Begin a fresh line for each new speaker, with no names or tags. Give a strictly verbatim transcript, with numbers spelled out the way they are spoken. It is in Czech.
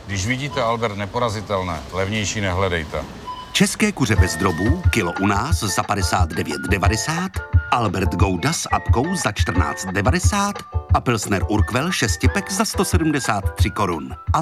Když vidíte Albert Neporazitelné, levnější nehledejte.
České kuře bez drobů, kilo u nás za padesát devět devadesát, Albert Gouda s apkou za čtrnáct devadesát a Pilsner Urquell šestipek za sto sedmdesát tři korun.